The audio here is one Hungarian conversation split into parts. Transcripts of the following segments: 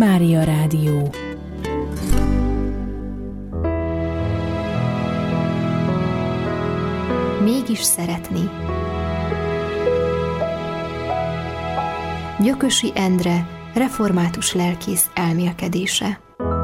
Mária Rádió. Mégis szeretni. Gyökösi Endre, református lelkész elmélkedése.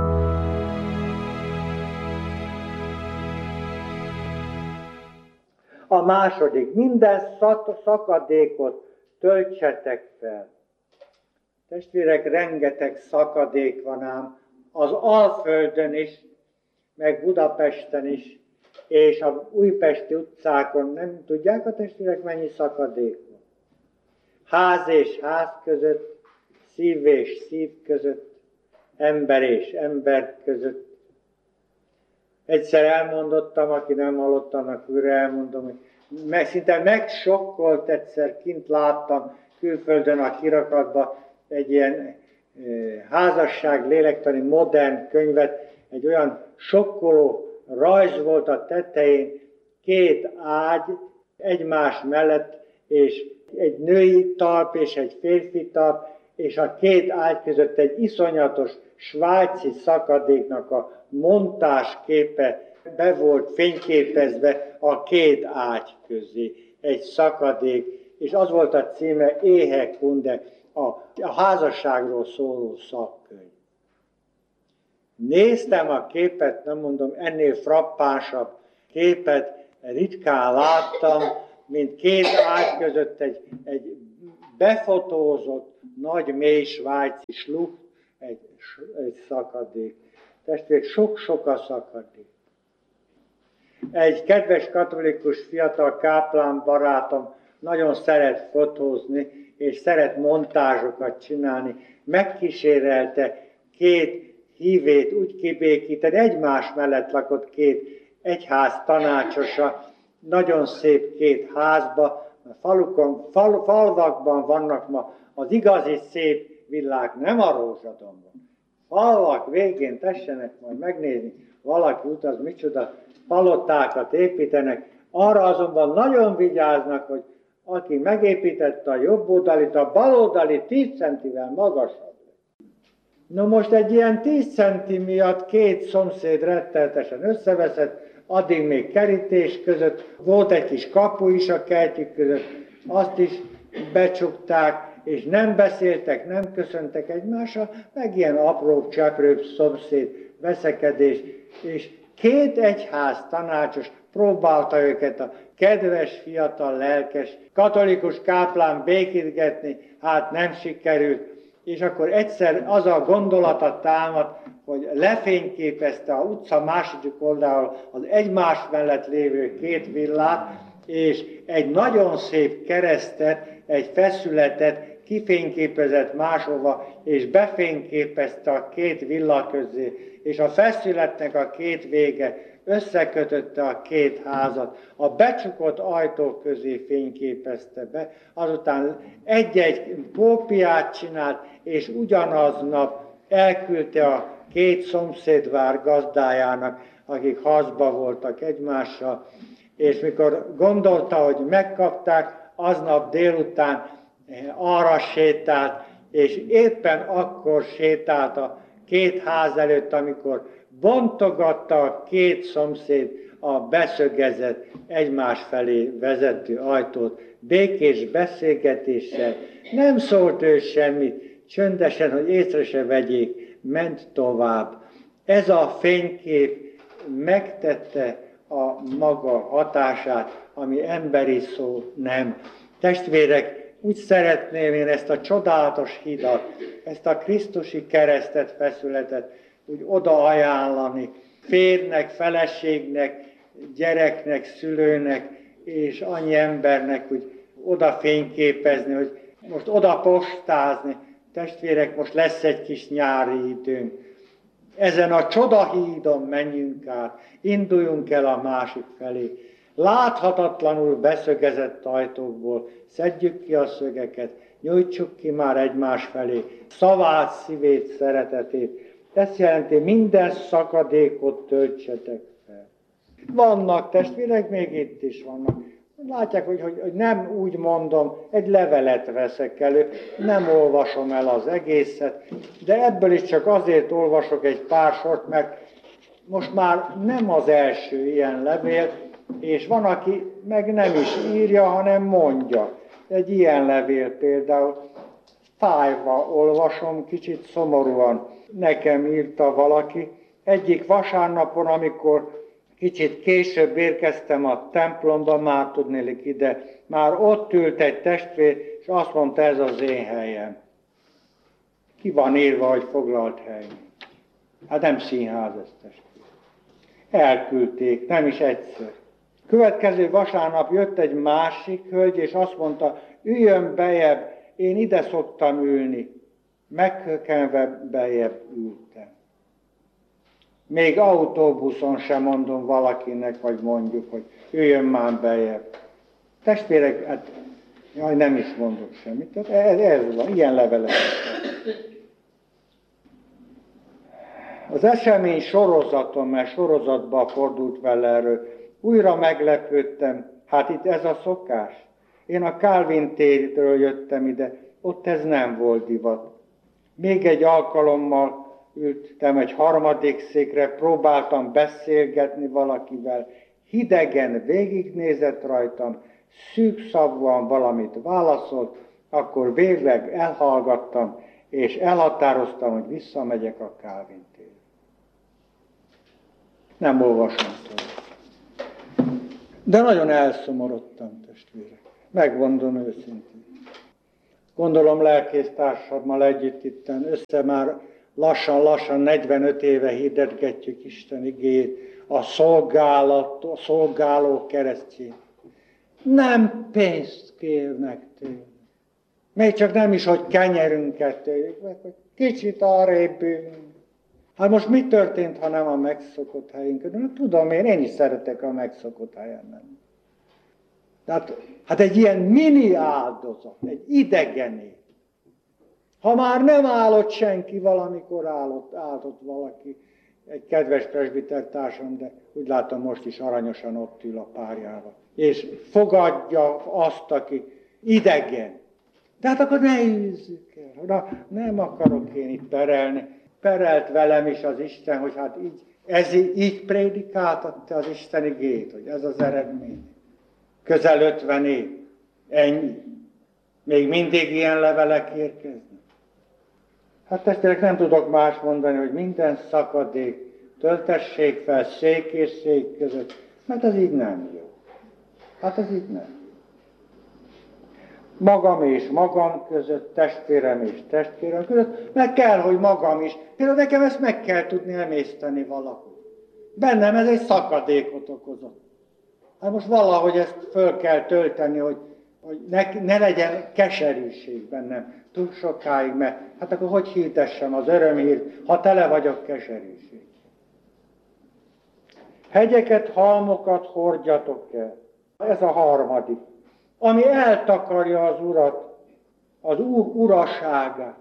A második, minden szakadékot töltsetek fel. Testvérek, rengeteg szakadék van ám az Alföldön is, meg Budapesten is, és a újpesti utcákon. Nem tudják a testvérek, mennyi szakadék van? Ház és ház között, szív és szív között, ember és ember között. Egyszer elmondottam, aki nem hallott, annak újra elmondom, hogy szinte megsokkolt, egyszer kint láttam külföldön a kirakatban egy ilyen házasság lélektani modern könyvet, egy olyan sokkoló rajz volt a tetején, két ágy egymás mellett, és egy női talp és egy férfi talp, és a két ágy között egy iszonyatos svájci szakadéknak a montásképe be volt fényképezve a két ágy közé, egy szakadék, és az volt a címe Ehe Kunde, a házasságról szóló szakkönyv. Néztem a képet, nem mondom, ennél frappánsabb képet ritkán láttam, mint két ágy között egy befotózott, nagy, mély svájci slucht, egy szakadék. Testvérek, sok-sok a szakadék. Egy kedves katolikus fiatal káplán barátom nagyon szeret fotózni, és szeret montázsokat csinálni. Megkísérelte két hívét úgy kibékíteni, egymás mellett lakott két egyház tanácsosa, nagyon szép két házba, falvakban vannak ma az igazi szép villák, nem a Rózsadombon. Falvak végén tessenek majd megnézni, valaki utaz, micsoda palotákat építenek, arra azonban nagyon vigyáznak, hogy aki megépítette a jobb oldalit, a bal oldali 10 centivel magasabb. No most egy ilyen 10 centi miatt két szomszéd rettenetesen összeveszett, addig még kerítés között, volt egy kis kapu is a kertjük között, azt is becsukták, és nem beszéltek, nem köszöntek egymásra, meg ilyen apró, cseprőbb szomszéd veszekedés, és két egyház tanácsos próbálta őket a kedves, fiatal, lelkes, katolikus káplán békítgetni, hát nem sikerült, és akkor egyszer az a gondolata támadt, hogy lefényképezte a utca második oldalról az egymás mellett lévő két villát, és egy nagyon szép keresztet, egy feszületet kifényképezett máshova, és befényképezte a két villa közé, és a feszületnek a két vége összekötötte a két házat, a becsukott ajtók közé fényképezte be, azután egy-egy kópiát csinált, és ugyanaznap elküldte a két szomszédvár gazdájának, akik harcba voltak egymással, és mikor gondolta, hogy megkapták, aznap délután arra sétált, és éppen akkor sétált a két ház előtt, amikor bontogatta a két szomszéd a beszögezett, egymás felé vezető ajtót, békés beszélgetéssel. Nem szólt ő semmit, csöndesen, hogy észre se vegyék, ment tovább. Ez a fénykép megtette a maga hatását, ami emberi szó nem. Testvérek, úgy szeretném én ezt a csodálatos hidat, ezt a krisztusi keresztet, feszületet úgy oda ajánlani férnek, feleségnek, gyereknek, szülőnek és annyi embernek, hogy oda fényképezni, hogy most oda postázni. Testvérek, most lesz egy kis nyári időnk. Ezen a csodahídon menjünk át, induljunk el a másik felé. Láthatatlanul beszögezett ajtókból szedjük ki a szögeket, nyújtsuk ki már egymás felé szavát, szívét, szeretetét. Ez jelenti, minden szakadékot töltsetek fel. Vannak testvérek, még itt is vannak Látják, hogy nem úgy mondom, egy levelet veszek elő, nem olvasom el az egészet, de ebből is csak azért olvasok egy pár sort, mert most már nem az első ilyen levél, és van, aki meg nem is írja, hanem mondja. Egy ilyen levél például, fájva olvasom, kicsit szomorúan. Nekem írta valaki, egyik vasárnapon, amikor kicsit később érkeztem a templomba, már tudnélik ide, már ott ült egy testvér, és azt mondta, ez az én helyem. Ki van írva, hogy foglalt hely? Hát nem színház ez, testvér. Elküldték, nem is egyszer. Következő vasárnap jött egy másik hölgy, és azt mondta, üljön bejebb, én ide szoktam ülni. Meghökkenve bejebb ültem. Még autóbuszon sem mondom valakinek, vagy mondjuk, hogy üljön már bejebb. Testvérek, hát jaj, nem is mondok semmit. Tehát ez van, ilyen levelek. Az esemény sorozaton, mert sorozatba fordult vele erről, újra meglepődtem, hát itt ez a szokás. Én a Kálvin térről jöttem ide, ott ez nem volt divat. Még egy alkalommal ültem egy harmadik székre, próbáltam beszélgetni valakivel, hidegen végignézett rajtam, szűkszavúan valamit válaszolt, akkor végleg elhallgattam, és elhatároztam, hogy visszamegyek a Kálvin térre. Nem olvasom tovább. De nagyon elszomorodtam, testvérek. Megmondom őszintén. Gondolom lelkésztársammal együtt itten össze már lassan 45 éve hirdetgetjük Isten igéjét, a szolgáló keresztény. Nem pénzt kérnek tőle. Még csak nem is, hogy kenyerünket tőlük, mert hogy kicsit arrébb ülünk. Hát most mi történt, ha nem a megszokott helyünkön? Tudom én is szeretek a megszokott helyen menni. Tehát, hát egy ilyen mini áldozat, egy idegené. Ha már nem állott senki, valamikor állott valaki, egy kedves presbitertársam, de úgy látom most is aranyosan ott ül a párjával. És fogadja azt, aki idegen. Tehát akkor ne űzzük el. Na, nem akarok én itt perelni. Perelt velem is az Isten, hogy hát így prédikáltatta az Isten igét, hogy ez az eredmény. Közel 50 év. Ennyi. Még mindig ilyen levelek érkeznek. Hát testvérek, nem tudok más mondani, hogy minden szakadék töltessék fel szék és szék között, mert ez így nem jó. Hát ez így nem. Magam és magam között, testvérem és testvérem között, meg kell, hogy magam is. Például nekem ezt meg kell tudni emészteni valahol. Bennem ez egy szakadékot okozott. Hát most valahogy ezt föl kell tölteni, hogy ne legyen keserűség bennem túl sokáig, mert hát akkor hogy hirdessem az örömhírt, ha tele vagyok keserűség. Hegyeket, halmokat hordjatok el. Ez a harmadik. Ami eltakarja az Urat, az Úr uraságát.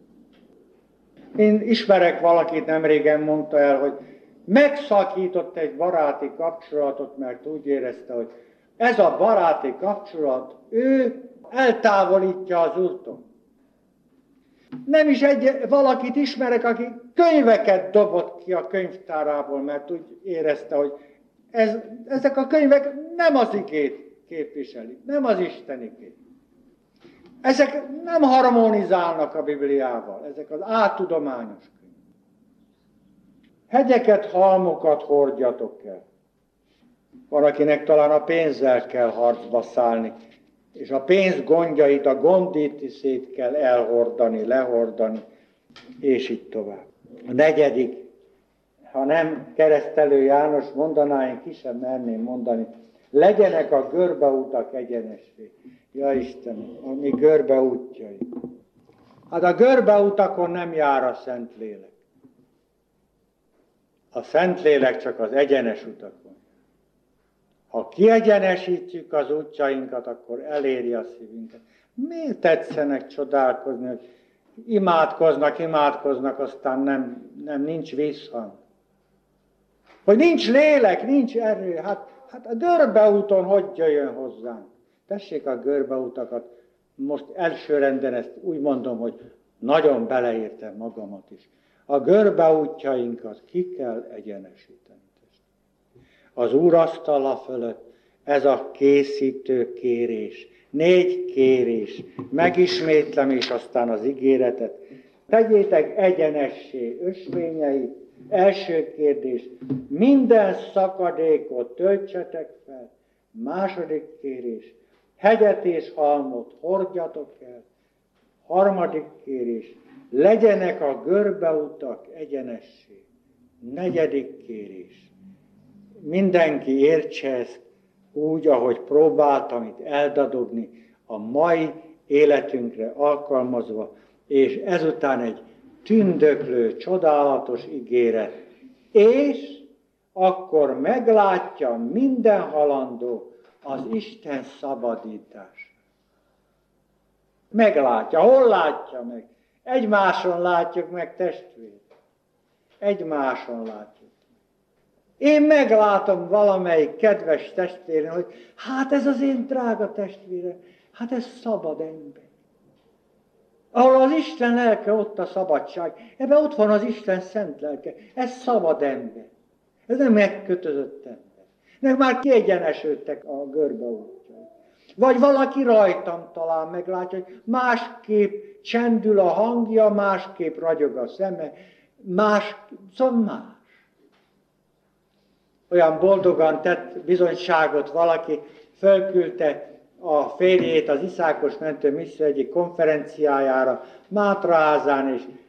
Én ismerek valakit, nemrégen mondta el, hogy megszakított egy baráti kapcsolatot, mert úgy érezte, hogy ez a baráti kapcsolat, ő eltávolítja az Úrtól. Nem is valakit ismerek, aki könyveket dobott ki a könyvtárából, mert úgy érezte, hogy ezek a könyvek nem az igét képviselik, nem az Isten igét. Ezek nem harmonizálnak a Bibliával, ezek az áltudományos könyvek. Hegyeket, halmokat hordjatok el. Van, akinek talán a pénzzel kell harcba szállni, és a pénz gondjait, a gondítiszét kell elhordani, lehordani, és így tovább. A negyedik, ha nem Keresztelő János mondaná, én ki sem merném mondani, legyenek a görbeutak egyenesvé. Ja Istenem, a mi görbeútjai. Hát a görbeutakon nem jár a Szentlélek. A Szentlélek csak az egyenes utakon. Ha kiegyenesítjük az útjainkat, akkor eléri a szívünket. Miért tetszenek csodálkozni, hogy imádkoznak, aztán nincs visszhang. Hogy nincs lélek, nincs erő. Hát Hát a görbeúton hogy jöjjön hozzánk? Tessék a görbeutakat, most elsőrenden ezt úgy mondom, hogy nagyon beleértem magamat is. A görbeútjainkat ki kell egyenesíteni. Az úrasztala fölött ez a készítő kérés, 4 kérés, megismétlem és aztán az ígéretet. Tegyétek egyenessé ösvényeit. Első kérdés, minden szakadékot töltsetek fel. Második kérés, hegyet és halmot hordjatok el. Harmadik kérés, legyenek a görbeutak egyenessé. Negyedik kérés, mindenki értse ezt úgy, ahogy próbáltam itt eldadogni a mai életünkre alkalmazva, és ezután egy tündöklő, csodálatos ígéret. És akkor meglátja minden halandó az Isten szabadítás. Meglátja. Hol látja meg? Egymáson látjuk meg, testvér. Egymáson látjuk. Én meglátom valamelyik kedves testvérem, hogy hát ez az én drága testvérem, hát ez szabad ember. Ahol az Isten lelke, ott a szabadság. Ebben ott van az Isten szent lelke. Ez szabad ember. Ez nem megkötözött ember. Nek már kiegyenesültek a görbeútjai. Vagy valaki rajtam talán meglátja, hogy másképp csendül a hangja, másképp ragyog a szeme, szóval más. Olyan boldogan tett bizonyságot valaki, fölküldte a férjét az Iszákos Mentő Misszió egyik konferenciájára Mátraházán, és